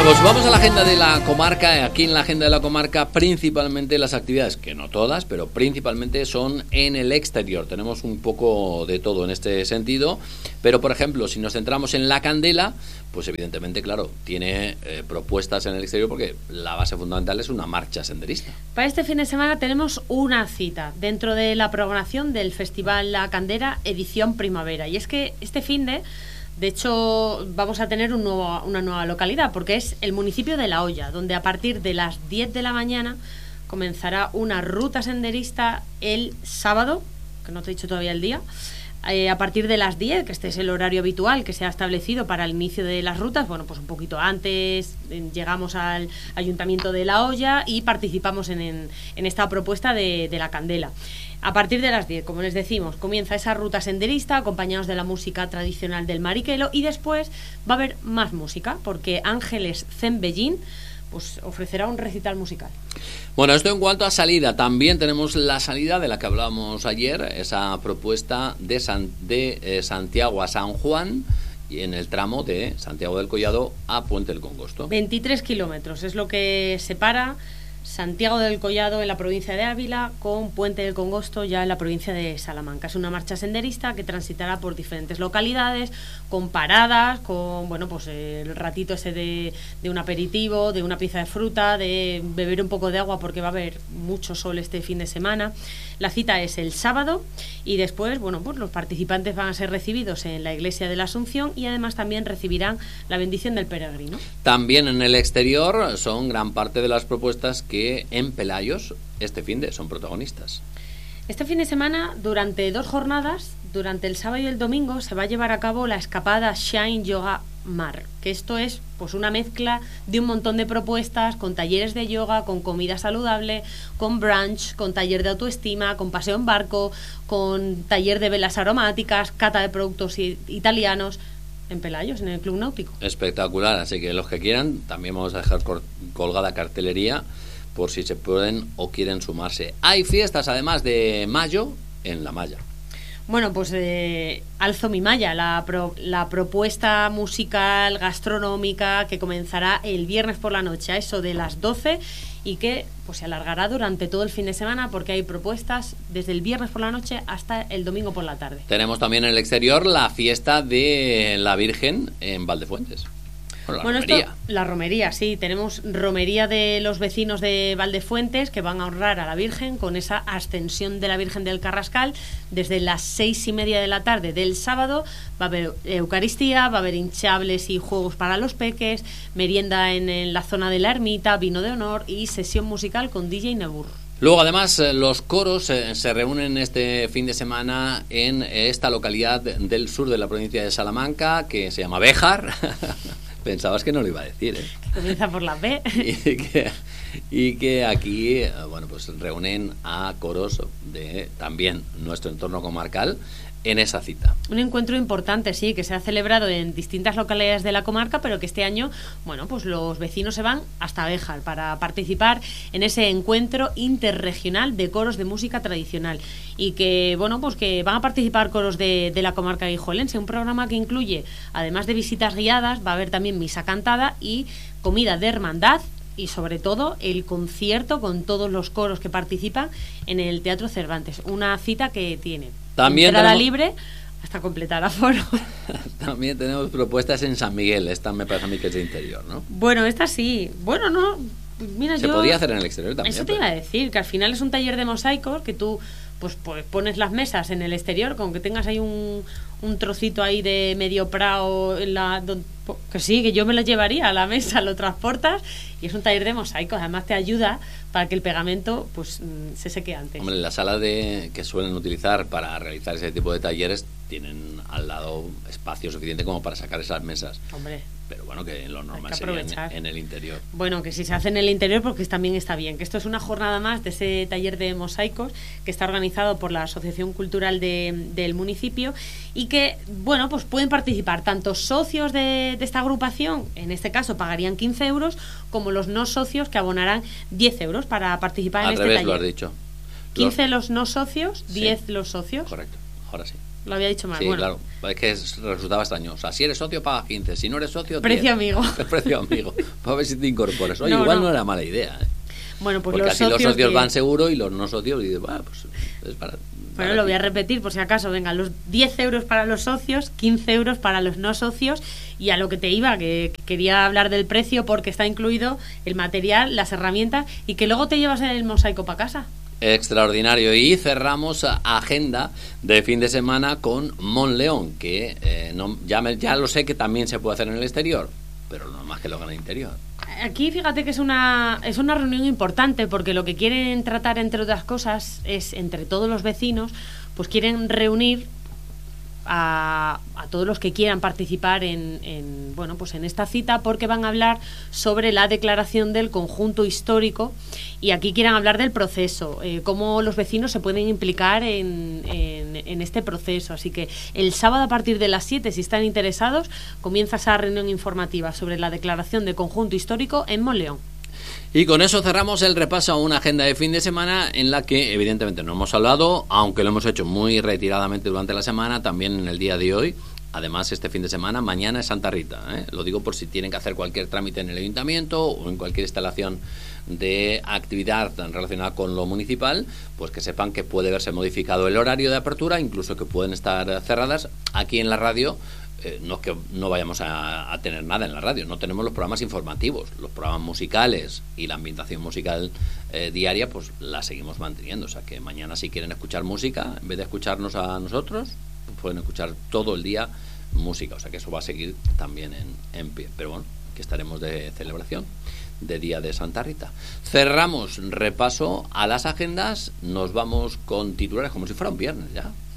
Bueno, pues vamos a la agenda de la comarca. Aquí en la agenda de la comarca principalmente las actividades, que no todas, pero principalmente son en el exterior. Tenemos un poco de todo en este sentido, pero por ejemplo, si nos centramos en la Candela, pues evidentemente, claro, tiene propuestas en el exterior porque la base fundamental es una marcha senderista. Para este fin de semana tenemos una cita dentro de la programación del Festival La Candera edición primavera, y es que este de hecho, vamos a tener una nueva localidad, porque es el municipio de La Hoya, donde a partir de las 10 de la mañana comenzará una ruta senderista el sábado, que no te he dicho todavía el día, a partir de las 10, que este es el horario habitual que se ha establecido para el inicio de las rutas. Bueno, pues un poquito antes llegamos al Ayuntamiento de La Hoya y participamos en esta propuesta de la Candela. A partir de las 10, como les decimos, comienza esa ruta senderista acompañados de la música tradicional del Mariquelo, y después va a haber más música porque Ángeles Zembellín pues ofrecerá un recital musical. Bueno, esto en cuanto a salida. También tenemos la salida de la que hablábamos ayer, esa propuesta de Santiago a San Juan, y en el tramo de Santiago del Collado a Puente del Congosto. 23 kilómetros es lo que separa Santiago del Collado en la provincia de Ávila con Puente del Congosto ya en la provincia de Salamanca. Es una marcha senderista que transitará por diferentes localidades, con paradas, con pues el ratito ese de un aperitivo, de una pieza de fruta, de beber un poco de agua porque va a haber mucho sol este fin de semana. La cita es el sábado y después pues los participantes van a ser recibidos en la iglesia de la Asunción y además también recibirán la bendición del peregrino. También en el exterior son gran parte de las propuestas que en Pelayos este fin de son protagonistas. Este fin de semana, durante 2 jornadas, durante el sábado y el domingo, se va a llevar a cabo la escapada Shine Yoga Mar, que esto es pues una mezcla de un montón de propuestas, con talleres de yoga, con comida saludable, con brunch, con taller de autoestima, con paseo en barco, con taller de velas aromáticas, cata de productos italianos, en Pelayos, en el Club Náutico. Espectacular, así que los que quieran, también vamos a dejar colgada cartelería por si se pueden o quieren sumarse. Hay fiestas además de mayo en La Malla. Bueno, pues alzo mi malla, la propuesta musical gastronómica que comenzará el viernes por la noche a eso de las 12 y que pues se alargará durante todo el fin de semana porque hay propuestas desde el viernes por la noche hasta el domingo por la tarde. Tenemos también en el exterior la fiesta de la Virgen en Valdefuentes. La romería, sí, tenemos romería de los vecinos de Valdefuentes que van a honrar a la Virgen con esa ascensión de la Virgen del Carrascal desde las 6:30 de la tarde del sábado. Va a haber Eucaristía, va a haber hinchables y juegos para los peques, merienda en la zona de la ermita, vino de honor y sesión musical con DJ Nebur. Luego, además, los coros se reúnen este fin de semana en esta localidad del sur de la provincia de Salamanca que se llama Béjar. Pensabas que no lo iba a decir, ¿eh? Comienza por la B. y que aquí, pues reúnen a coros de también nuestro entorno comarcal en esa cita. Un encuentro importante, sí, que se ha celebrado en distintas localidades de la comarca, pero que este año, pues los vecinos se van hasta Béjar para participar en ese encuentro interregional de coros de música tradicional. Y que, pues que van a participar coros de la comarca guijuelense, un programa que incluye, además de visitas guiadas, va a haber también misa cantada y comida de hermandad, y sobre todo el concierto con todos los coros que participan en el Teatro Cervantes. Una cita que tiene entrada libre hasta completar aforo. También tenemos propuestas en San Miguel. Esta me parece a mí que es de interior, ¿no? Bueno, esta sí. Bueno, no. Mira, se podía hacer en el exterior también. Eso te iba a decir, que al final es un taller de mosaicos que tú pues pones las mesas en el exterior, con que tengas ahí un trocito ahí de medio prao que sí, que yo me lo llevaría a la mesa, lo transportas y es un taller de mosaicos. Además te ayuda para que el pegamento pues se seque antes. Hombre, la sala que suelen utilizar para realizar ese tipo de talleres tienen al lado espacio suficiente como para sacar esas mesas. Hombre, pero bueno, que lo normal sería en el interior. Bueno, que si se hace en el interior porque también está bien, que esto es una jornada más de ese taller de mosaicos que está organizado por la Asociación Cultural del municipio y que, pues pueden participar tanto socios de esta agrupación, en este caso pagarían 15 euros, como los no socios que abonarán 10 euros para participar en este taller. Al revés lo has dicho. 15 los no socios, 10 los socios. Correcto, ahora sí. Lo había dicho mal. Sí, bueno. claro. Es que resultaba extraño. O sea, si eres socio, pagas 15. Si no eres socio, 10. Precio amigo. Precio amigo. Para ver si te incorporas. Oye, No, igual no. no era mala idea. Bueno, pues porque los así socios los socios que- van seguro y los no socios dicen, pues es para... Bueno, lo voy a repetir por si acaso. Venga, los 10 euros para los socios, 15 euros para los no socios. Y a lo que te iba, que quería hablar del precio porque está incluido el material, las herramientas y que luego te llevas el mosaico para casa. Extraordinario. Y cerramos agenda de fin de semana con Monleón, que ya lo sé que también se puede hacer en el exterior, pero no más que lo que en el interior. Aquí fíjate que es una reunión importante porque lo que quieren tratar, entre otras cosas, es entre todos los vecinos, pues quieren reunir a todos los que quieran participar en esta cita, porque van a hablar sobre la declaración del conjunto histórico y aquí quieren hablar del proceso, cómo los vecinos se pueden implicar en este proceso. Así que el sábado a partir de las 7, si están interesados, comienza esa reunión informativa sobre la declaración de conjunto histórico en Monleón. Y con eso cerramos el repaso a una agenda de fin de semana en la que evidentemente no hemos hablado, aunque lo hemos hecho muy retiradamente durante la semana, también en el día de hoy. Además, este fin de semana, mañana es Santa Rita, ¿eh? Lo digo por si tienen que hacer cualquier trámite en el ayuntamiento o en cualquier instalación de actividad relacionada con lo municipal, pues que sepan que puede verse modificado el horario de apertura, incluso que pueden estar cerradas. Aquí en la radio no es que no vayamos a tener nada en la radio, no tenemos los programas informativos, los programas musicales y la ambientación musical diaria, pues la seguimos manteniendo. O sea que mañana, si quieren escuchar música, en vez de escucharnos a nosotros, pues pueden escuchar todo el día música. O sea que eso va a seguir también en pie. Pero bueno, que estaremos de celebración de Día de Santa Rita. Cerramos repaso a las agendas, nos vamos con titulares como si fuera un viernes ya.